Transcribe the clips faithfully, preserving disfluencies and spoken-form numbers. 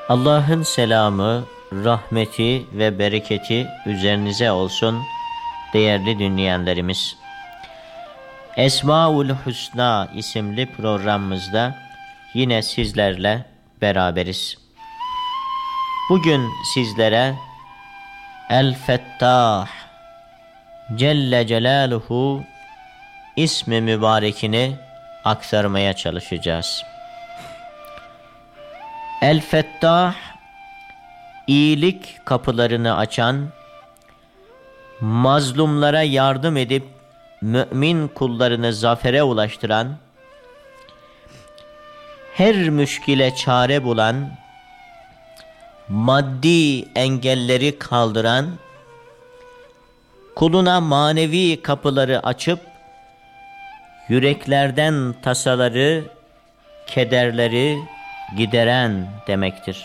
Allah'ın selamı, rahmeti ve bereketi üzerinize olsun değerli dinleyenlerimiz. Esmaül Hüsna isimli programımızda yine sizlerle beraberiz. Bugün sizlere El-Fettah Celle Celaluhu ismi mübarekini aktarmaya çalışacağız. El-Fettah, iyilik kapılarını açan, mazlumlara yardım edip mümin kullarını zafere ulaştıran, her müşkile çare bulan, maddi engelleri kaldıran, kuluna manevi kapıları açıp, yüreklerden tasaları, kederleri gideren demektir.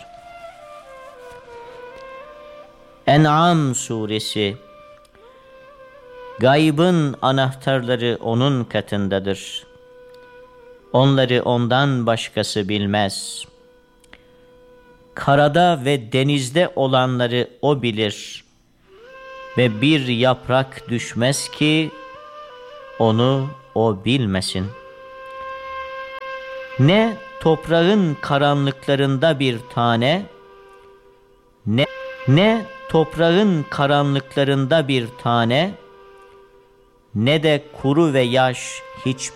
En'am suresi, gaybın anahtarları onun katındadır. Onları ondan başkası bilmez. Karada ve denizde olanları o bilir. Ve bir yaprak düşmez ki onu o bilmesin. Ne toprağın karanlıklarında bir tane, ne, ne toprağın karanlıklarında bir tane, ne de kuru ve yaş hiç